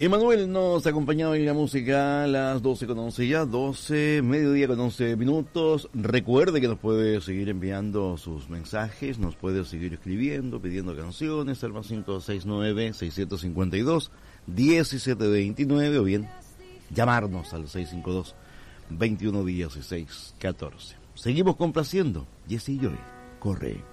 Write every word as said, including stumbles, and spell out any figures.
Emanuel nos ha acompañado en la música a las doce con once ya, doce, mediodía con once minutos. Recuerde que nos puede seguir enviando sus mensajes, nos puede seguir escribiendo, pidiendo canciones al más cinco seis nueve, seiscientos cincuenta y dos, diecisiete veintinueve o bien llamarnos al seis cinco dos, veintiuno dieciséis catorce. Seguimos complaciendo. Jesse y Joy, corre.